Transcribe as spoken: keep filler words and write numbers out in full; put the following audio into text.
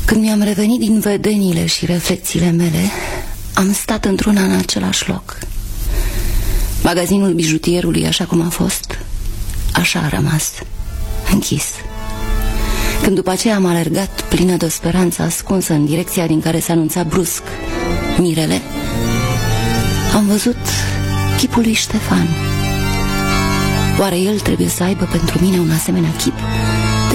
Când mi-am revenit din vedenile și reflexiile mele, am stat într-una în același loc. Magazinul bijutierului, așa cum a fost, așa a rămas, închis. Când după aceea am alergat, plină de o speranță ascunsă în direcția din care se anunța brusc mirele, am văzut chipul lui Ștefan. Oare el trebuie să aibă pentru mine un asemenea chip?